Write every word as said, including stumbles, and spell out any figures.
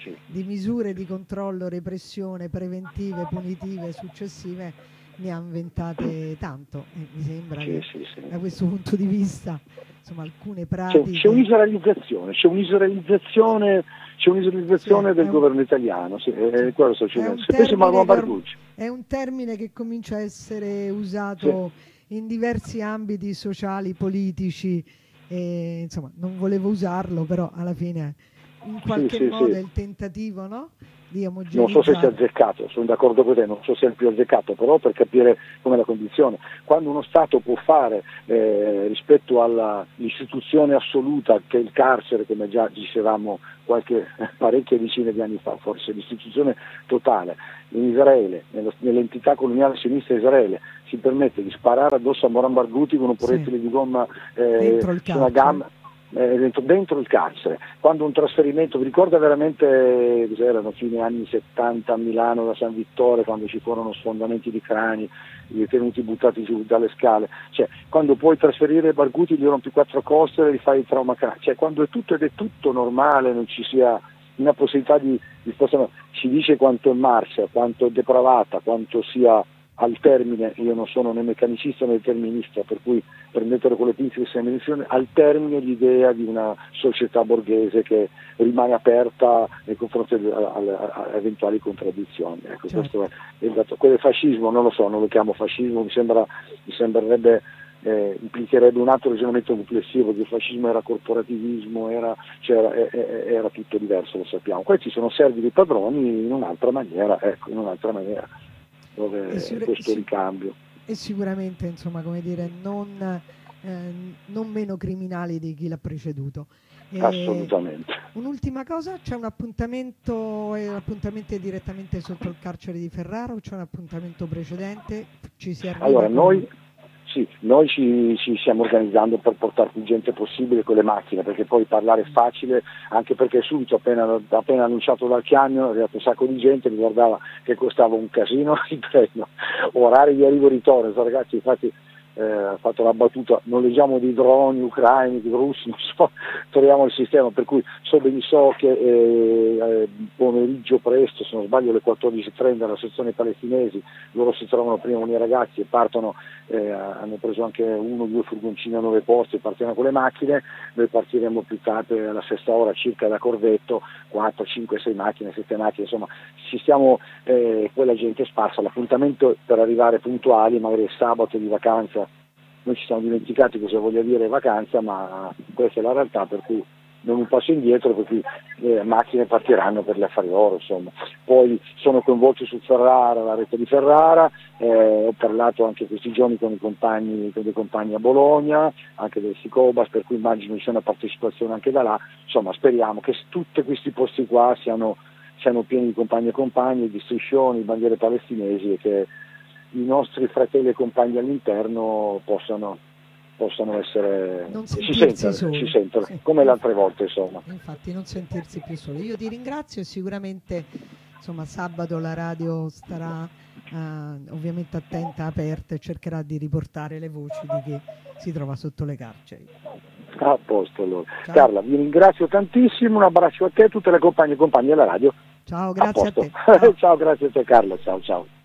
sì. di misure di controllo, repressione, preventive, punitive, successive, ne ha inventate tanto, e mi sembra Sì, che sì, sì. da questo punto di vista, insomma, alcune C'è, pratiche... c'è un'israelizzazione, c'è un'israelizzazione, c'è un'israelizzazione Sì, del è un, governo italiano, sì, sì, è quello sto è dicendo. un Se pensi a termine Marwan che orm- Barghouti, è un termine che comincia a essere sì, usato in diversi ambiti sociali, politici, e, insomma, non volevo usarlo, però alla fine in sì, qualche sì, modo sì. è il tentativo, no? Di Non so se sia omogenizzare. azzeccato, sono d'accordo con te, non so se è il più azzeccato, però per capire com'è la condizione. Quando uno Stato può fare eh, rispetto all'istituzione assoluta che è il carcere, come già dicevamo qualche parecchie decine di anni fa, forse l'istituzione totale in Israele, nello, nell'entità coloniale sinistra di Israele, si permette di sparare addosso a Moran Barghouti con un Sì, proiettile di gomma eh, dentro il su una carcere. gamba. Eh, dentro, dentro il carcere, quando un trasferimento, vi ricorda veramente cos'erano fine anni settanta a Milano da San Vittore, quando ci furono sfondamenti di crani, i detenuti buttati giù dalle scale, cioè quando puoi trasferire Barghouti gli rompi quattro costole e gli fai il trauma cranico, cioè quando è tutto ed è tutto normale, non ci sia una possibilità di, di spostare, ci dice quanto è marcia, quanto è depravata, quanto sia al termine, io non sono né meccanicista né determinista, per cui prendetelo con le pinze di semenizione, al termine l'idea di una società borghese che rimane aperta nei confronti a eventuali contraddizioni. Ecco, Certo. questo è il dato. Quello è fascismo, non lo so, non lo chiamo fascismo, mi sembra, mi sembrerebbe eh, implicherebbe un altro ragionamento complessivo, che il fascismo era corporativismo, era, cioè, era, era tutto diverso, lo sappiamo. Questi sono servi dei padroni in un'altra maniera, ecco, in un'altra maniera. Dove Sicur- questo sic- ricambio. e sicuramente, insomma, come dire, non, eh, non meno criminali di chi l'ha preceduto. E Assolutamente. un'ultima cosa, c'è un appuntamento, e l'appuntamento è direttamente sotto il carcere di Ferrara o c'è un appuntamento precedente? Ci si arriva Allora, con... noi, sì, noi ci, ci stiamo organizzando per portare più gente possibile con le macchine, perché poi parlare è facile, anche perché subito, appena, appena annunciato dal Chiagnolo, è arrivato un sacco di gente, riguardava che costava un casino il treno, orari di arrivo e ritorno, so, ragazzi, infatti eh, ha fatto la battuta, non leggiamo di droni ucraini, di russi, non so, troviamo il sistema, per cui so benissimo che eh, eh, pomeriggio presto, se non sbaglio alle quattordici e trenta, la sezione palestinesi, loro si trovano prima con i ragazzi e partono, eh, hanno preso anche uno o due furgoncini a nove posti, partiranno con le macchine, noi partiremo più tardi alla sesta ora circa da Corvetto, quattro, cinque, sei macchine, sette macchine, insomma ci stiamo, eh, poi la gente è sparsa, l'appuntamento per arrivare puntuali, magari è sabato di vacanza, noi ci siamo dimenticati cosa voglia dire vacanza, ma questa è la realtà, per cui non un passo indietro, per cui le macchine partiranno per gli affari loro, insomma. Poi sono coinvolti su Ferrara, la rete di Ferrara, eh, ho parlato anche questi giorni con i compagni, con dei compagni a Bologna, anche del Sicobas, per cui immagino ci sia una partecipazione anche da là, insomma speriamo che tutti questi posti qua siano, siano pieni di compagni e compagni, di striscioni, bandiere palestinesi, e che i nostri fratelli e compagni all'interno possano, possano essere, non ci sentirsi sentono, soli. ci sentono, Sì, come le inf- altre volte, insomma. infatti non sentirsi più soli. Io ti ringrazio e sicuramente, insomma, sabato la radio starà eh, ovviamente attenta, aperta e cercherà di riportare le voci di chi si trova sotto le carceri. A posto allora. Ciao, Carla, vi ringrazio tantissimo, un abbraccio a te e a tutte le compagne e compagni della radio. ciao, A grazie a posto. te. Ciao. Ciao, grazie a te Carla, ciao ciao.